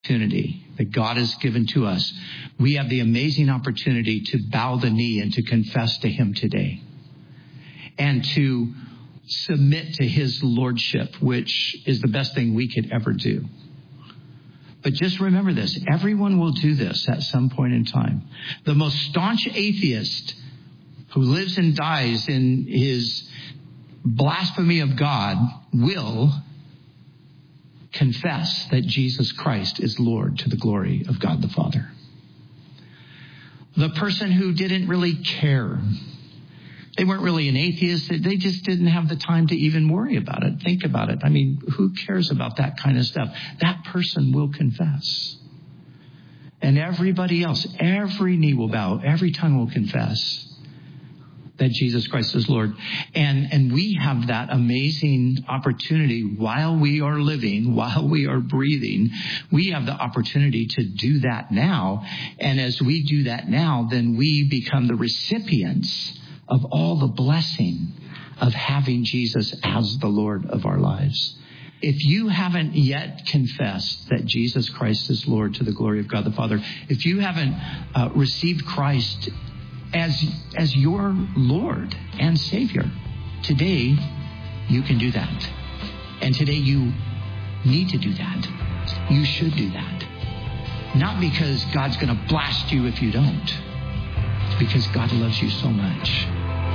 opportunity that God has given to us, we have the amazing opportunity to bow the knee and to confess to him today and to submit to his lordship, which is the best thing we could ever do. But just remember this, everyone will do this at some point in time. The most staunch atheist who lives and dies in his blasphemy of God will confess that Jesus Christ is Lord to the glory of God the Father. The person who didn't really care, they weren't really an atheist, they just didn't have the time to even worry about it, think about it. I mean, who cares about that kind of stuff? That person will confess. And everybody else, every knee will bow, every tongue will confess that Jesus Christ is Lord. And we have that amazing opportunity while we are living, while we are breathing. We have the opportunity to do that now. And as we do that now, then we become the recipients of all the blessing of having Jesus as the Lord of our lives. If you haven't yet confessed that Jesus Christ is Lord to the glory of God the Father, if you haven't received Christ as your Lord and Savior, today you can do that. And today you need to do that. You should do that. Not because God's going to blast you if you don't. It's because God loves you so much.